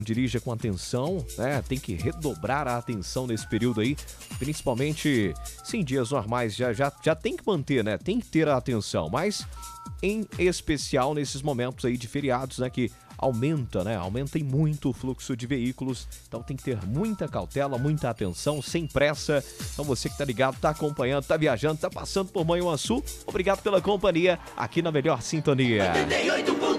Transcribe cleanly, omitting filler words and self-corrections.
dirija com atenção, né? Tem que redobrar a atenção nesse período aí, principalmente se em dias normais já tem que manter, né? Tem que ter a atenção, mas em especial nesses momentos aí de feriados, né? Que aumenta, né? Aumenta e muito o fluxo de veículos, então tem que ter muita cautela, muita atenção, sem pressa. Então você que tá ligado, tá acompanhando, tá viajando, tá passando por Manhuaçu, obrigado pela companhia aqui na Melhor Sintonia. 88.5